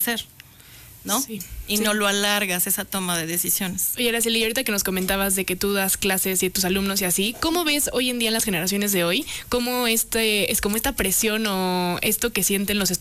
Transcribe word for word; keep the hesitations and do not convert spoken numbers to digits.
hacer, ¿no? Sí, y sí. no lo alargas esa toma de decisiones. Oye, Araceli, y ahorita que nos comentabas de que tú das clases y tus alumnos y así, ¿cómo ves hoy en día en las generaciones de hoy? ¿Cómo este, es como esta presión o esto que sienten los